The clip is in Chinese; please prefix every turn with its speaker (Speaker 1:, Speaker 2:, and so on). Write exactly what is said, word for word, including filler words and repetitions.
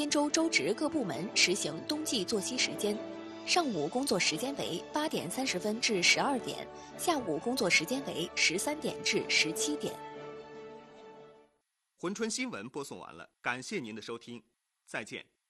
Speaker 1: 滨州州直各部门实行冬季作息时间，上午工作时间为八点三十分至十二点，下午工作时间为十三点至十七点。
Speaker 2: 珲春新闻播送完了，感谢您的收听，再见。